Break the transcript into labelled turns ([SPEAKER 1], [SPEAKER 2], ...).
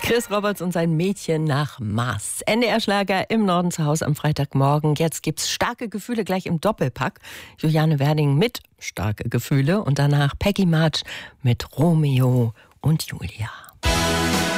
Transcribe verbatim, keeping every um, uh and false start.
[SPEAKER 1] Chris Roberts und sein Mädchen nach Mars. N D R-Schlager im Norden zu Hause am Freitagmorgen. Jetzt gibt's starke Gefühle gleich im Doppelpack. Juliane Werding mit starke Gefühle und danach Peggy March mit Romeo und Julia.